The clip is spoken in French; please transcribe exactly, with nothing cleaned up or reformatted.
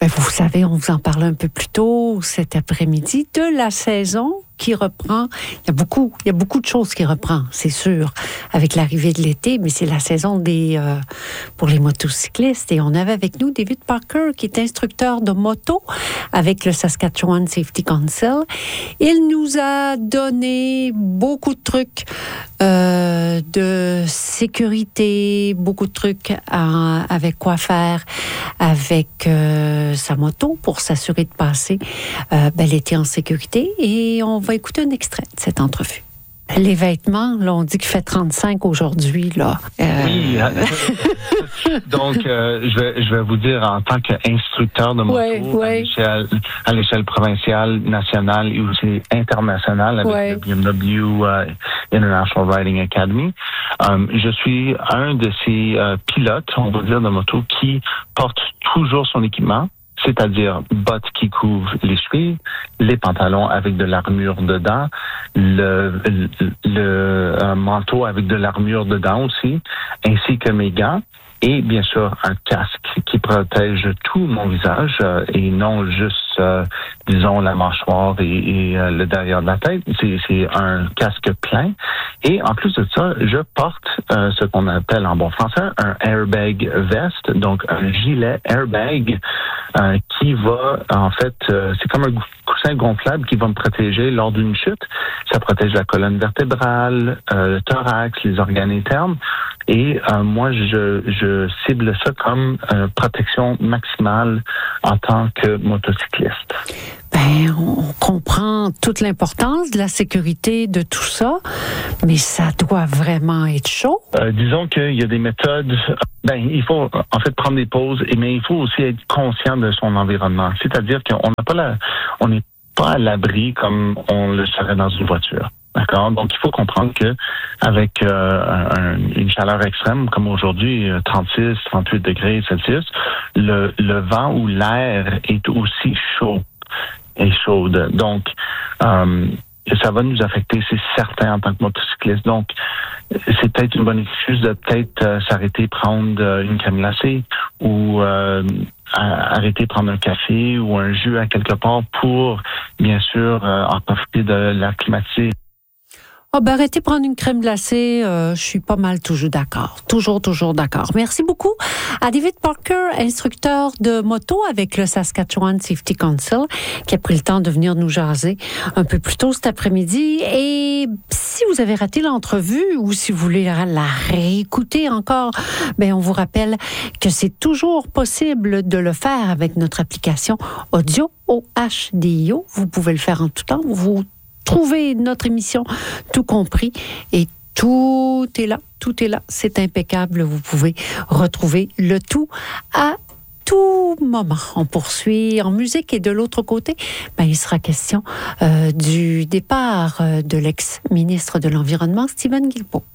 Ben, vous savez, on vous en parlait un peu plus tôt cet après-midi de la saison qui reprend. Il y a beaucoup, il y a beaucoup de choses qui reprend, c'est sûr, avec l'arrivée de l'été, mais c'est la saison des euh, pour les motocyclistes. Et on avait avec nous David Parker, qui est instructeur de moto avec le Saskatchewan Safety Council. Il nous a donné beaucoup de trucs euh, de sécurité, beaucoup de trucs à, avec quoi faire avec euh, sa moto pour s'assurer de passer euh, ben, l'été en sécurité. Et on va écouter un extrait de cette entrevue. Les vêtements, là, on dit qu'il fait trente-cinq aujourd'hui, là. Euh... Oui. Donc, euh, je, vais, je vais vous dire, en tant qu'instructeur de moto, ouais, ouais. À, l'échelle, à l'échelle provinciale, nationale et aussi internationale, avec ouais. le B M W uh, International Riding Academy, euh, je suis un de ces euh, pilotes, on va dire, de moto qui porte toujours son équipement, c'est-à-dire bottes qui couvrent les chevilles, les pantalons avec de l'armure dedans, le, le, le un manteau avec de l'armure dedans aussi, ainsi que mes gants. Et bien sûr, un casque qui protège tout mon visage euh, et non juste, euh, disons, la mâchoire et, et euh, le derrière de la tête. C'est, c'est un casque plein. Et en plus de ça, je porte euh, ce qu'on appelle en bon français un airbag vest, donc un gilet airbag euh, qui va, en fait, euh, c'est comme un coussin gonflable qui va me protéger lors d'une chute. Ça protège la colonne vertébrale, euh, le thorax, les organes internes. Et euh, moi, je, je cible ça comme euh, protection maximale en tant que motocycliste. Ben, on comprend toute l'importance de la sécurité de tout ça, mais ça doit vraiment être chaud. Euh, disons qu'il y a des méthodes. Ben, il faut en fait prendre des pauses, mais il faut aussi être conscient de son environnement. C'est-à-dire qu'on n'a pas la, on n'est pas à l'abri comme on le serait dans une voiture. D'accord. Donc, il faut comprendre que avec euh, un, une chaleur extrême, comme aujourd'hui, trente-six, trente-huit degrés Celsius, le, le vent ou l'air est aussi chaud et chaude. Donc, euh, ça va nous affecter, c'est certain, en tant que motocycliste. Donc, c'est peut-être une bonne excuse de peut-être euh, s'arrêter, prendre euh, une crème glacée ou euh, arrêter, prendre un café ou un jus à quelque part pour, bien sûr, euh, en profiter de l'air climatique. Oh ben arrêtez de prendre une crème glacée, euh, je suis pas mal toujours d'accord. Toujours, toujours d'accord. Merci beaucoup à David Parker, instructeur de moto avec le Saskatchewan Safety Council, qui a pris le temps de venir nous jaser un peu plus tôt cet après-midi. Et si vous avez raté l'entrevue ou si vous voulez la, la réécouter encore, ben on vous rappelle que c'est toujours possible de le faire avec notre application Audio O H D I O. Vous pouvez le faire en tout temps. Vous Trouvez notre émission Tout compris et tout est là, tout est là, c'est impeccable. Vous pouvez retrouver le tout à tout moment. On poursuit en musique et de l'autre côté, ben, il sera question euh, du départ de l'ex-ministre de l'Environnement, Steven Guilbeault.